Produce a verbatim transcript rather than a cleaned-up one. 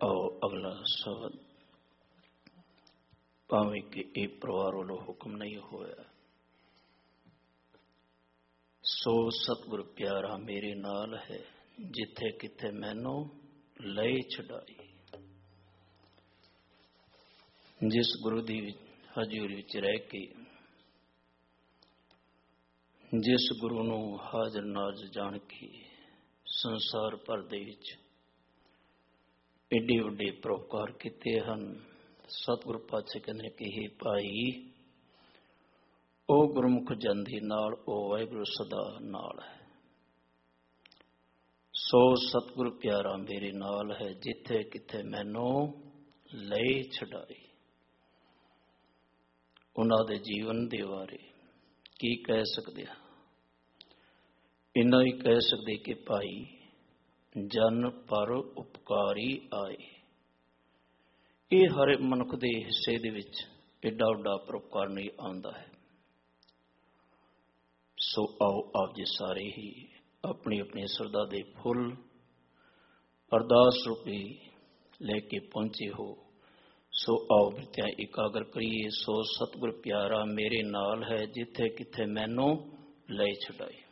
आओ अगला शब्द भावें कि ये परिवार वालों हुक्म नहीं होया। सो सतगुर प्यारा मेरे नाल है, जिथे किथे मैनू लय छड़ाई। जिस गुरु दी हजूरी विच रह के जिस गुरु नू हाजर नाज जान के संसार भर दे विच एडे वड्डे परोपकार कीते हन, सतगुर पातशाह कहंदे कि हे भाई ओ गुरमुख जंदी नाल ओ वाहिगुरु सदा नाल है। सो सतगुर प्यारा मेरे नाल है, जिथे किथे मैनू लय छड़ाई। उन्हां दे जीवन दे बारे की कह सकते हैं? इन्ना ही कह सकते कि भाई जन पर उपकारी आए। ये हर मनुख के हिस्से दे विच एडा वड्डा परोपकार नहीं आंदा है। सो आओ आप जी सारे ही अपनी अपनी श्रद्धा दे फुल अरदास रूपी लेके पहुंचे हो। सो आओ बिरतियां एकागर करिए। सो सतगुर प्यारा मेरे नाल है, जिथे किथे मैनू लय छड़ाई।